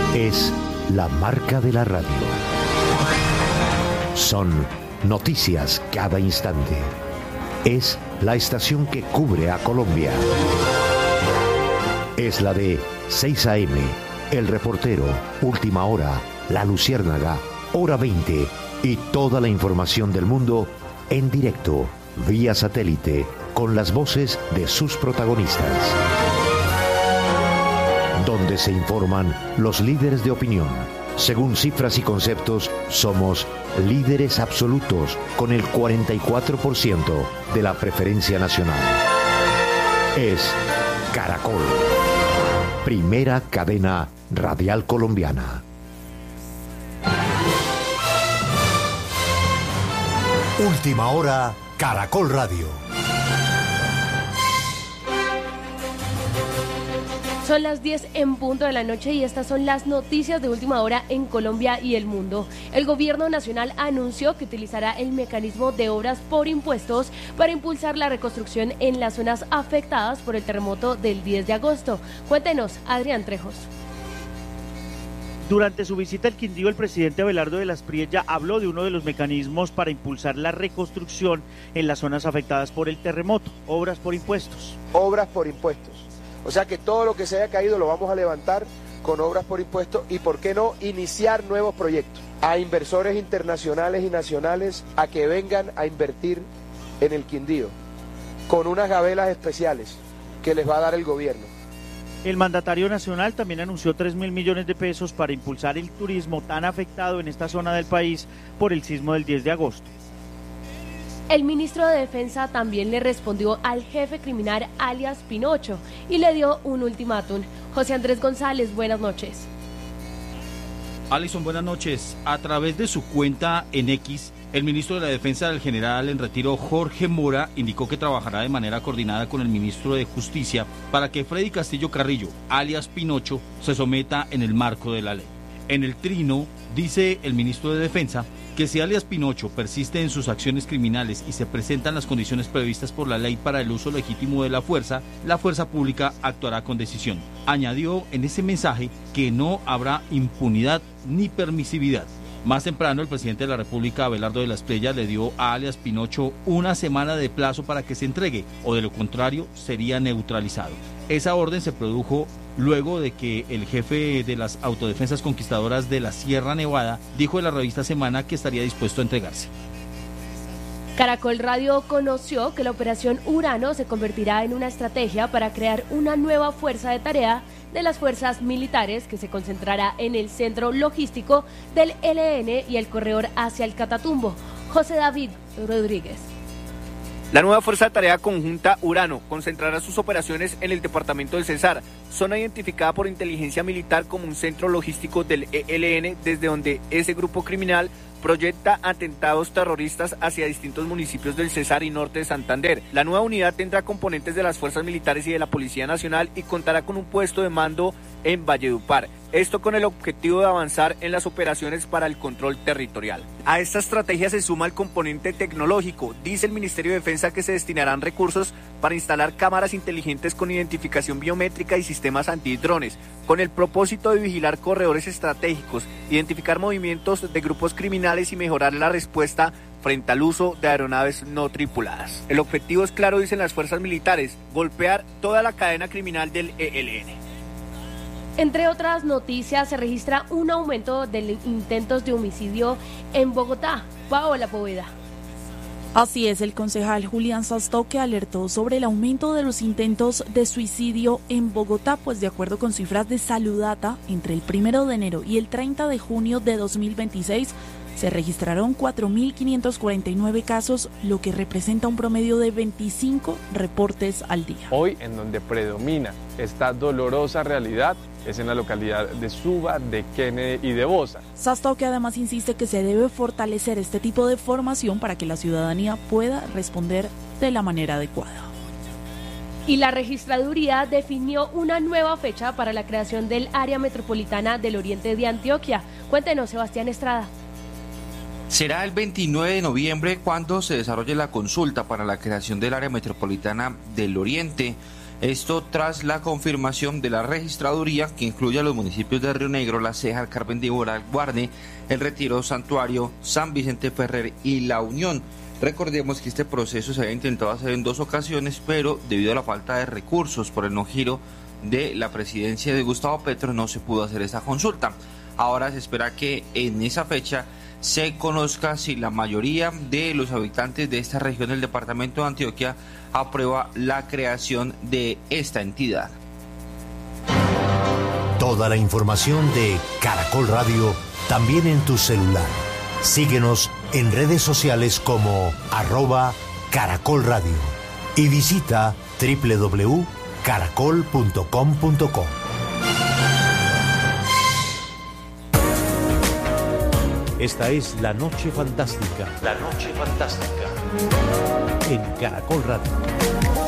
Es la marca de la radio. Son noticias cada instante. Es la estación que cubre a Colombia. Es la de 6 AM, El Reportero, Última Hora, La Luciérnaga, Hora 20 y toda la información del mundo en directo, vía satélite, con las voces de sus protagonistas. Donde se informan los líderes de opinión. Según cifras y conceptos, somos líderes absolutos con el 44% de la preferencia nacional. Es Caracol, primera cadena radial colombiana. Última Hora, Caracol Radio. Son las 10 en punto de la noche y estas son las noticias de última hora en Colombia y el mundo. El gobierno nacional anunció que utilizará el mecanismo de obras por impuestos para impulsar la reconstrucción en las zonas afectadas por el terremoto del 10 de agosto. Cuéntenos, Adrián Trejos. Durante su visita al Quindío, el presidente Abelardo de las Priella habló de uno de los mecanismos para impulsar la reconstrucción en las zonas afectadas por el terremoto, obras por impuestos. Obras por impuestos. O sea que todo lo que se haya caído lo vamos a levantar con obras por impuestos y, ¿por qué no, iniciar nuevos proyectos? A inversores internacionales y nacionales a que vengan a invertir en el Quindío, con unas gabelas especiales que les va a dar el gobierno. El mandatario nacional también anunció 3.000 millones de pesos para impulsar el turismo tan afectado en esta zona del país por el sismo del 10 de agosto. El ministro de Defensa también le respondió al jefe criminal alias Pinocho y le dio un ultimátum. José Andrés González, buenas noches. Alison, buenas noches. A través de su cuenta en X, el ministro de la Defensa del general en retiro, Jorge Mora, indicó que trabajará de manera coordinada con el ministro de Justicia para que Freddy Castillo Carrillo, alias Pinocho, se someta en el marco de la ley. En el trino, dice el ministro de Defensa, que si alias Pinocho persiste en sus acciones criminales y se presentan las condiciones previstas por la ley para el uso legítimo de la fuerza pública actuará con decisión. Añadió en ese mensaje que no habrá impunidad ni permisividad. Más temprano, el presidente de la República, Abelardo de las Priella, le dio a alias Pinocho una semana de plazo para que se entregue, o de lo contrario, sería neutralizado. Esa orden se produjo luego de que el jefe de las autodefensas conquistadoras de la Sierra Nevada dijo en la revista Semana que estaría dispuesto a entregarse. Caracol Radio conoció que la operación Urano se convertirá en una estrategia para crear una nueva fuerza de tarea de las fuerzas militares que se concentrará en el centro logístico del ELN y el corredor hacia el Catatumbo. José David Rodríguez. La nueva Fuerza de Tarea Conjunta Urano concentrará sus operaciones en el departamento del Cesar, zona identificada por inteligencia militar como un centro logístico del ELN, desde donde ese grupo criminal proyecta atentados terroristas hacia distintos municipios del Cesar y norte de Santander. La nueva unidad tendrá componentes de las fuerzas militares y de la Policía Nacional y contará con un puesto de mando en Valledupar. Esto con el objetivo de avanzar en las operaciones para el control territorial. A esta estrategia se suma el componente tecnológico. Dice el Ministerio de Defensa que se destinarán recursos para instalar cámaras inteligentes con identificación biométrica y sistemas antidrones, con el propósito de vigilar corredores estratégicos, identificar movimientos de grupos criminales y mejorar la respuesta frente al uso de aeronaves no tripuladas. El objetivo es claro, dicen las fuerzas militares, golpear toda la cadena criminal del ELN. Entre otras noticias, se registra un aumento de intentos de homicidio en Bogotá. Paola Poveda. Así es, el concejal Julián Sastoque alertó sobre el aumento de los intentos de suicidio en Bogotá, pues de acuerdo con cifras de Saludata, entre el 1 de enero y el 30 de junio de 2026, se registraron 4.549 casos, lo que representa un promedio de 25 reportes al día. Hoy, en donde predomina esta dolorosa realidad, es en la localidad de Suba, de Kennedy y de Bosa. Sastoque además insiste que se debe fortalecer este tipo de formación para que la ciudadanía pueda responder de la manera adecuada. Y la registraduría definió una nueva fecha para la creación del área metropolitana del Oriente de Antioquia. Cuéntenos, Sebastián Estrada. Será el 29 de noviembre cuando se desarrolle la consulta para la creación del área metropolitana del Oriente. Esto tras la confirmación de la registraduría, que incluye a los municipios de Río Negro, La Ceja, El Carmen de Iboral, Guarne, El Retiro, Santuario, San Vicente Ferrer y La Unión. Recordemos que este proceso se había intentado hacer en 2 ocasiones, pero debido a la falta de recursos por el no giro de la presidencia de Gustavo Petro, no se pudo hacer esa consulta. Ahora se espera que en esa fecha se conozca si la mayoría de los habitantes de esta región del departamento de Antioquia aprueba la creación de esta entidad. Toda la información de Caracol Radio también en tu celular. Síguenos en redes sociales como @Caracol Radio y visita www.caracol.com.co. Esta es La Noche Fantástica. La Noche Fantástica. En Caracol Radio.